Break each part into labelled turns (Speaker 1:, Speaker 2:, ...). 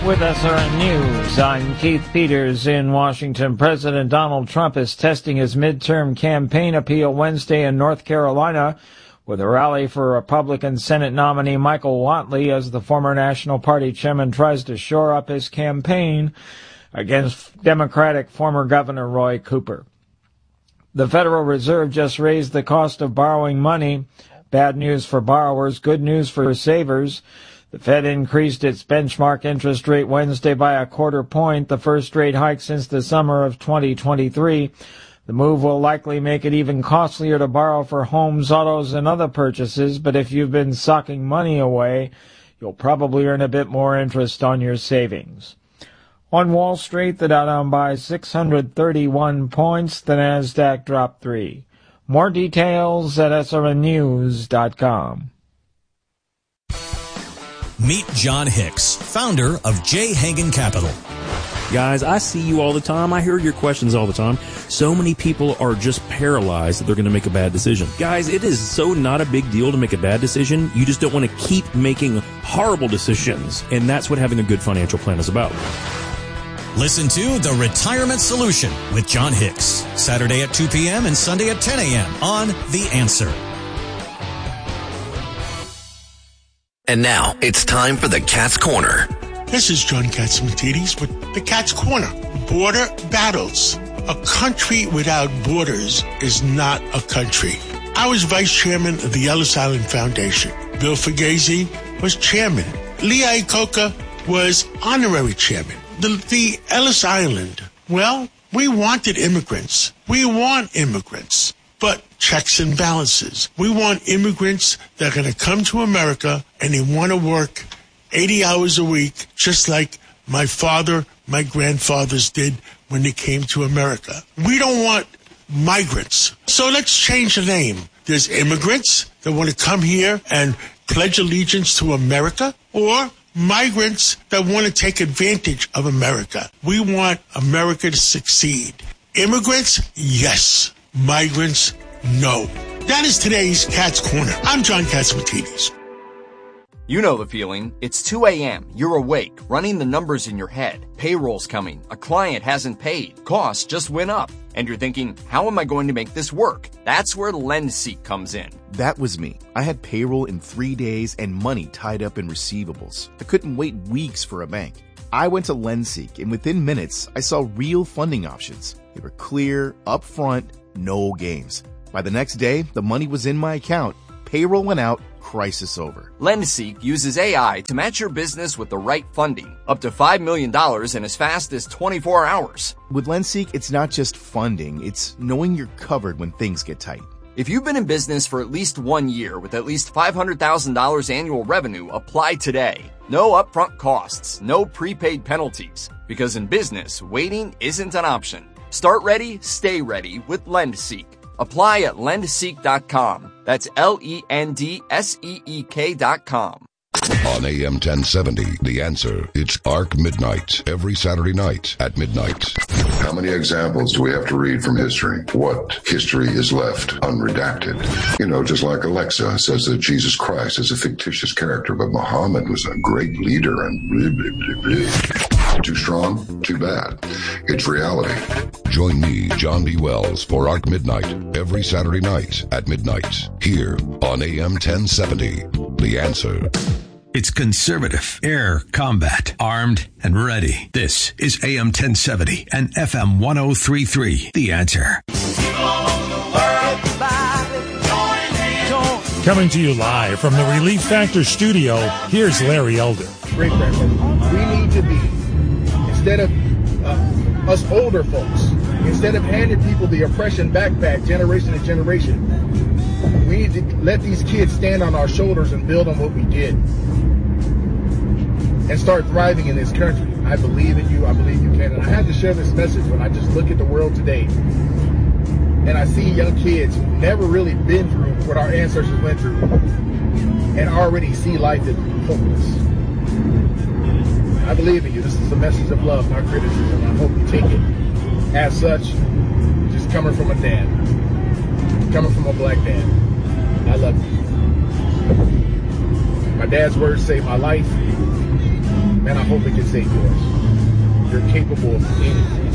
Speaker 1: with SRN News. I'm Keith Peters in Washington. President Donald Trump is testing his midterm campaign appeal Wednesday in North Carolina with a rally for Republican Senate nominee Michael Whatley as the former National Party chairman tries to shore up his campaign against Democratic former Governor Roy Cooper. The Federal Reserve just raised the cost of borrowing money. Bad news for borrowers, good news for savers. The Fed increased its benchmark interest rate Wednesday by a quarter point, the first rate hike since the summer of 2023. The move will likely make it even costlier to borrow for homes, autos, and other purchases, but if you've been socking money away, you'll probably earn a bit more interest on your savings. On Wall Street, the Dow down by 631 points, the Nasdaq dropped 3. More details at srnnews.com.
Speaker 2: Meet John Hicks, founder of J. Hagan Capital.
Speaker 3: Guys, I see you all the time. I hear your questions all the time. So many people are just paralyzed that they're going to make a bad decision. Guys, it is so not a big deal to make a bad decision. You just don't want to keep making horrible decisions. And that's what having a good financial plan is about.
Speaker 2: Listen to The Retirement Solution with John Hicks, Saturday at 2 p.m. and Sunday at 10 a.m. on The Answer.
Speaker 4: And now, it's time for the Cat's Corner.
Speaker 5: This is John Catsimatidis with the Cat's Corner. Border battles. A country without borders is not a country. I was vice chairman of the Ellis Island Foundation. Bill Fugazi was chairman. Lee Iacocca was honorary chairman. The Ellis Island, well, we wanted immigrants. We want immigrants. But checks and balances. We want immigrants that are going to come to America and they want to work 80 hours a week, just like my father, my grandfathers did when they came to America. We don't want migrants. So let's change the name. There's immigrants that want to come here and pledge allegiance to America, or migrants that want to take advantage of America. We want America to succeed. Immigrants, yes. Migrants, no. That is today's Cat's Corner. I'm John Catsimatidis.
Speaker 6: You know the feeling. It's 2 a.m. You're awake, running the numbers in your head. Payroll's coming. A client hasn't paid. Costs just went up. And you're thinking, how am I going to make this work? That's where LendSeek comes in.
Speaker 7: That was me. I had payroll in 3 days and money tied up in receivables. I couldn't wait weeks for a bank. I went to LendSeek, and within minutes, I saw real funding options. They were clear, upfront, no games. By the next day, the money was in my account. Payroll went out. Crisis over.
Speaker 6: LendSeek uses AI to match your business with the right funding, up to $5 million in as fast as 24 hours.
Speaker 7: With LendSeek, it's not just funding, it's knowing you're covered when things get tight.
Speaker 6: If you've been in business for at least 1 year with at least $500,000 annual revenue, apply today. No upfront costs, no prepaid penalties, because in business, waiting isn't an option. Start ready, stay ready with LendSeek. Apply at lendseek.com. That's LENDSEEK.com.
Speaker 8: On AM 1070, The Answer, it's ARC Midnight, every Saturday night at midnight.
Speaker 9: How many examples do we have to read from history? What history is left unredacted? You know, just like Alexa says that Jesus Christ is a fictitious character, but Muhammad was a great leader and blah, blah, blah, blah. Too strong? Too bad. It's reality.
Speaker 8: Join me, John B. Wells, for ARC Midnight, every Saturday night at midnight, here on AM 1070, The Answer.
Speaker 10: It's conservative, air combat, armed and ready. This is AM 1070 and FM 1033, The Answer.
Speaker 11: Coming to you live from the Relief Factor studio, here's Larry Elder.
Speaker 12: Great grandmother. We need to be, instead of us older folks, instead of handing people the oppression backpack generation to generation, we need to let these kids stand on our shoulders and build on what we did and start thriving in this country. I believe in you. I believe you can. And I had to share this message when I just look at the world today and I see young kids who've never really been through what our ancestors went through and already see life as hopeless. I believe in you. This is a message of love, not criticism. I hope you take it as such, just coming from a dad, coming from a black dad. I love you. My dad's words saved my life. and I hope it can save yours. You're capable of anything.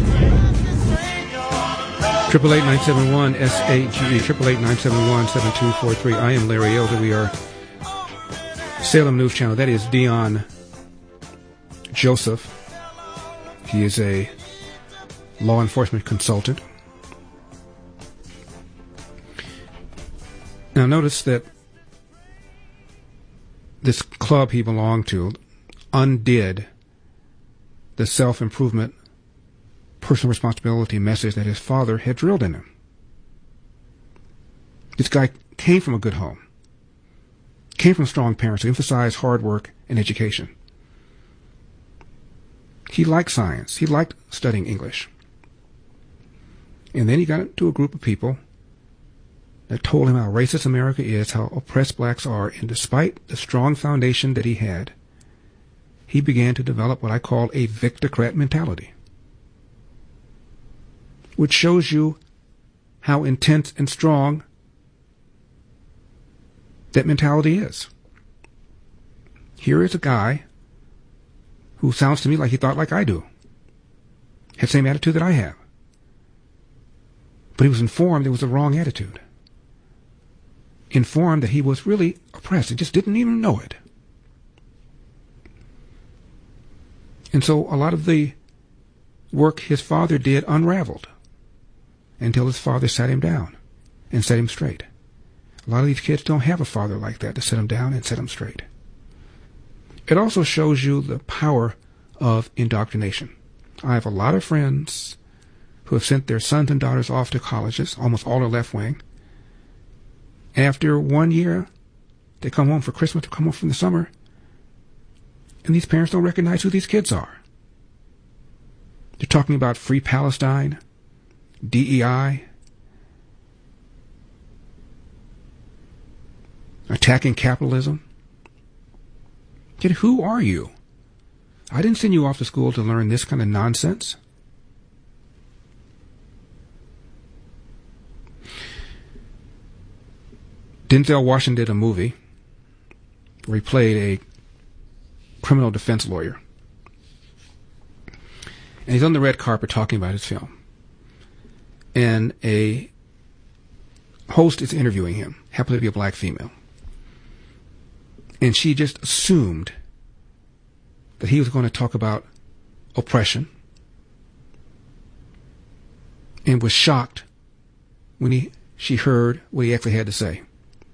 Speaker 13: 888-971-SAGE, 888-971-7243. I am Larry Elder. We are Salem News Channel. That is Dion Joseph. He is a law enforcement consultant. Now notice that this club he belonged to undid the self-improvement, personal responsibility message that his father had drilled in him. This guy came from a good home, came from strong parents who emphasized hard work and education. He liked science. He liked studying English. And then he got into a group of people that told him how racist America is, how oppressed blacks are, and despite the strong foundation that he had, he began to develop what I call a victocrat mentality, which shows you how intense and strong that mentality is. Here is a guy who sounds to me like he thought like I do, had the same attitude that I have, but he was informed it was the wrong attitude. Informed that he was really oppressed and just didn't even know it. And so a lot of the work his father did unraveled until his father sat him down and set him straight. A lot of these kids don't have a father like that to sit them down and set them straight. It also shows you the power of indoctrination. I have a lot of friends who have sent their sons and daughters off to colleges, almost all are left wing. After 1 year, they come home for Christmas, they come home from the summer, and these parents don't recognize who these kids are. They're talking about free Palestine, DEI, attacking capitalism. Kid, who are you? I didn't send you off to school to learn this kind of nonsense. Denzel Washington did a movie where he played a criminal defense lawyer. And he's on the red carpet talking about his film. And a host is interviewing him, happened to be a black female. And she just assumed that he was going to talk about oppression and was shocked when she heard what he actually had to say.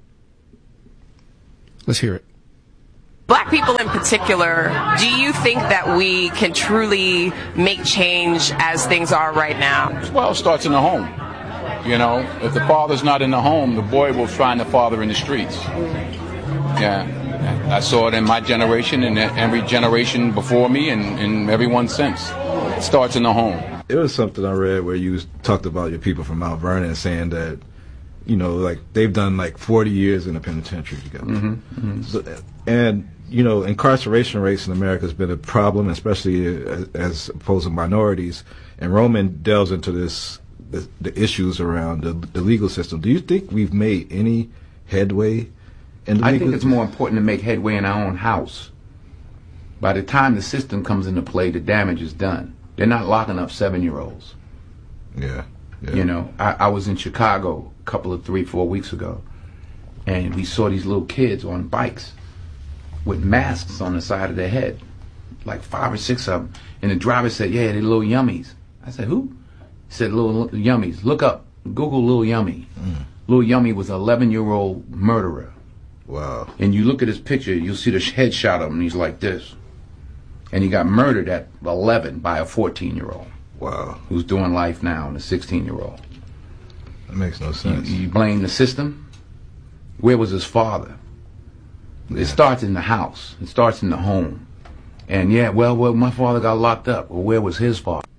Speaker 13: Let's hear it.
Speaker 14: Black people in particular, do you think that we can truly make change as things are right now?
Speaker 15: Well, it starts in the home. You know, if the father's not in the home, the boy will find the father in the streets. Yeah, I saw it in my generation and every generation before me and everyone since. It starts in the home.
Speaker 16: It was something I read where you talked about your people from Mount Vernon saying that, you know, like they've done like 40 years in the penitentiary together. Mm-hmm. Mm-hmm. So, and, you know, incarceration rates in America has been a problem, especially as opposed to minorities. And Roman delves into this, the issues around the legal system. Do you think we've made any headway in the
Speaker 17: I think it's more important to make headway in our own house. By the time the system comes into play, the damage is done. They're not locking up 7-year-olds.
Speaker 16: Yeah.
Speaker 17: You know, I was in Chicago a couple of 3-4 weeks ago, and we saw these little kids on bikes with masks on the side of their head, like 5 or 6 of them. And the driver said, "Yeah, they're little yummies." I said, "Who?" He said, "Little yummies. Look up, Google Little Yummy." Little Yummy was an 11-year-old murderer.
Speaker 16: Wow.
Speaker 17: And you look at his picture, you'll see the headshot of him, and he's like this. And he got murdered at 11 by a 14-year-old.
Speaker 16: Wow.
Speaker 17: Who's doing life now, and a 16-year-old.
Speaker 16: That makes no sense.
Speaker 17: You blame the system? Where was his father? Yeah. It starts in the house. It starts in the home. And well, my father got locked up. Well, where was his father?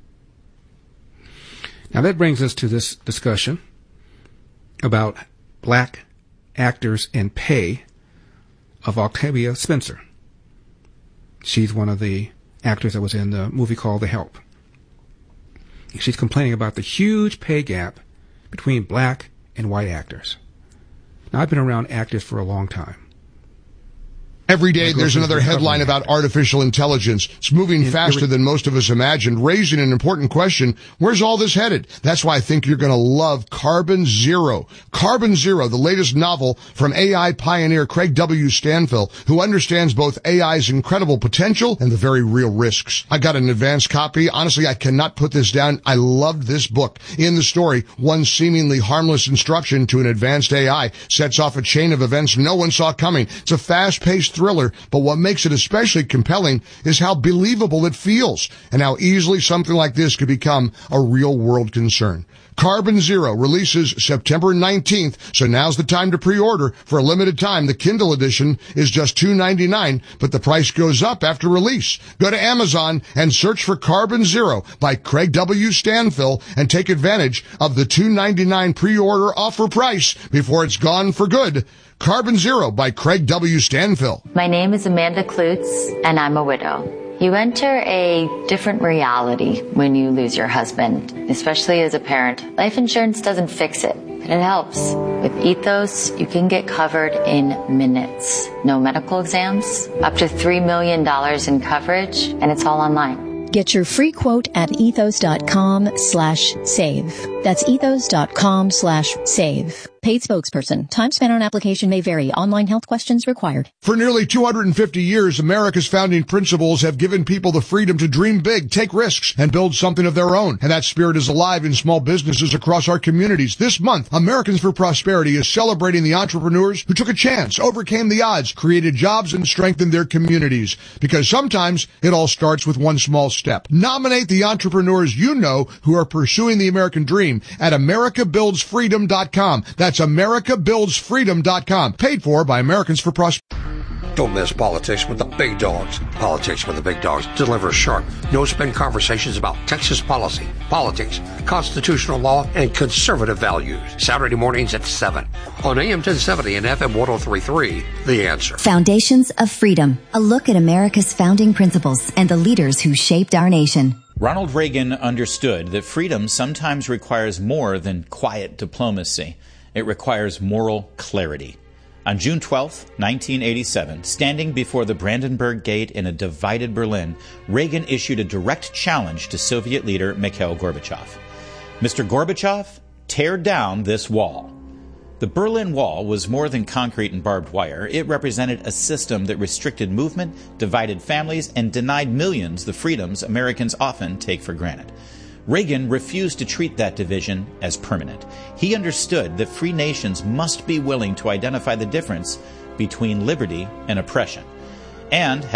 Speaker 13: Now that brings us to this discussion about black actors and pay of Octavia Spencer. She's one of the actors that was in the movie called The Help. She's complaining about the huge pay gap between black and white actors. Now, I've been around actors for a long time.
Speaker 18: Every day there's another headline about artificial intelligence. It's moving faster than most of us imagined, raising an important question. Where's all this headed? That's why I think you're going to love Carbon Zero. Carbon Zero, the latest novel from AI pioneer Craig W. Stanfill, who understands both AI's incredible potential and the very real risks. I got an advanced copy. Honestly, I cannot put this down. I loved this book. In the story, one seemingly harmless instruction to an advanced AI sets off a chain of events no one saw coming. It's a fast-paced thriller, but what makes it especially compelling is how believable it feels and how easily something like this could become a real-world concern. Carbon Zero releases September 19th, so now's the time to pre-order. For a limited time, the Kindle edition is just $2.99, but the price goes up after release. Go to Amazon and search for Carbon Zero by Craig W. Stanfill and take advantage of the $2.99 pre-order offer price before it's gone for good. Carbon Zero by Craig W. Stanfill.
Speaker 19: My name is Amanda Klutz, and I'm a widow. You enter a different reality when you lose your husband, especially as a parent. Life insurance doesn't fix it, but it helps. With Ethos, you can get covered in minutes. No medical exams, up to $3 million in coverage, and it's all online.
Speaker 20: Get your free quote at ethos.com/save. That's ethos.com/save. Paid spokesperson. Time spent on application may vary. Online health questions required.
Speaker 18: For nearly 250 years, America's founding principles have given people the freedom to dream big, take risks, and build something of their own. And that spirit is alive in small businesses across our communities. This month, Americans for Prosperity is celebrating the entrepreneurs who took a chance, overcame the odds, created jobs, and strengthened their communities. Because sometimes it all starts with one small step. Nominate the entrepreneurs you know who are pursuing the American dream at AmericaBuildsFreedom.com. That's AmericaBuildsFreedom.com. Paid for by Americans for Prosperity.
Speaker 21: Don't miss Politics with the Big Dogs. Politics with the Big Dogs delivers sharp, no-spin conversations about Texas policy, politics, constitutional law, and conservative values. Saturday mornings at 7 on AM 1070 and FM 103.3. The Answer.
Speaker 22: Foundations of Freedom. A look at America's founding principles and the leaders who shaped our nation.
Speaker 23: Ronald Reagan understood that freedom sometimes requires more than quiet diplomacy. It requires moral clarity. On June 12, 1987, standing before the Brandenburg Gate in a divided Berlin, Reagan issued a direct challenge to Soviet leader Mikhail Gorbachev. Mr. Gorbachev, tear down this wall. The Berlin Wall was more than concrete and barbed wire. It represented a system that restricted movement, divided families, and denied millions the freedoms Americans often take for granted. Reagan refused to treat that division as permanent. He understood that free nations must be willing to identify the difference between liberty and oppression, and